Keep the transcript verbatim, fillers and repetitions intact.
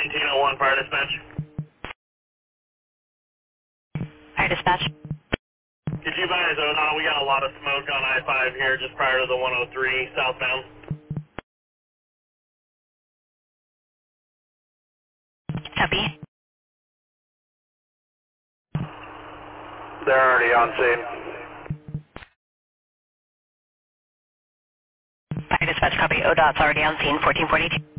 seventeen oh one fire dispatch. Fire dispatch. Could you guys, oh no, we got a lot of smoke on I five here just prior to the one oh three southbound. Copy. They're already on scene. Fire dispatch, copy. O DOT's already on scene, fourteen forty-two.